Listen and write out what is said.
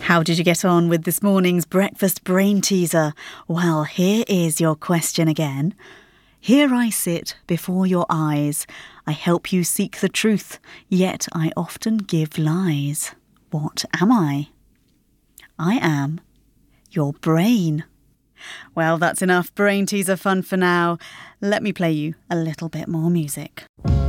How did you get on with this morning's breakfast brain teaser? Well, here is your question again. Here I sit before your eyes. I help you seek the truth, yet I often give lies. What am I? I am your brain. Well, that's enough brain teaser fun for now. Let me play you a little bit more music.